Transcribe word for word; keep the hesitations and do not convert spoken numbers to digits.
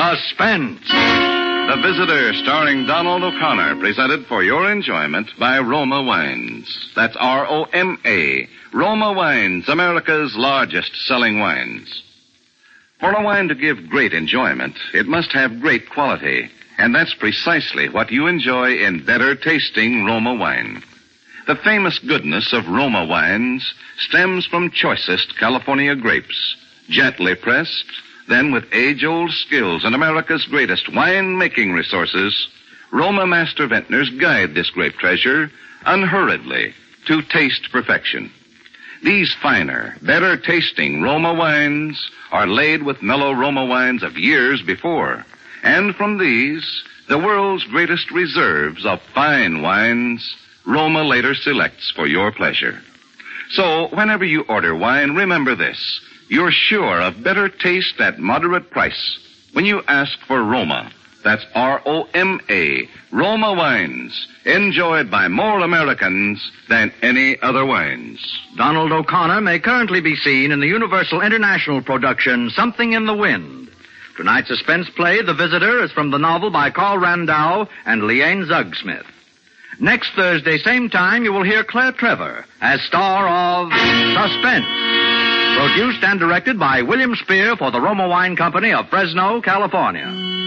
Suspense. The Visitor, starring Donald O'Connor, presented for your enjoyment by Roma Wines. That's R O M A. Roma Wines, America's largest selling wines. For a wine to give great enjoyment, it must have great quality. And that's precisely what you enjoy in better tasting Roma wine. The famous goodness of Roma wines stems from choicest California grapes, gently pressed. Then, with age-old skills and America's greatest wine-making resources, Roma master vintners guide this grape treasure unhurriedly to taste perfection. These finer, better-tasting Roma wines are laid with mellow Roma wines of years before. And from these, the world's greatest reserves of fine wines, Roma later selects for your pleasure. So, whenever you order wine, remember this. You're sure of better taste at moderate price when you ask for Roma. That's R O M A. Roma wines, enjoyed by more Americans than any other wines. Donald O'Connor may currently be seen in the Universal International production Something in the Wind. Tonight's suspense play, The Visitor, is from the novel by Carl Randau and Leanne Zugsmith. Next Thursday, same time, you will hear Claire Trevor as star of Suspense. Produced and directed by William Spear for the Roma Wine Company of Fresno, California.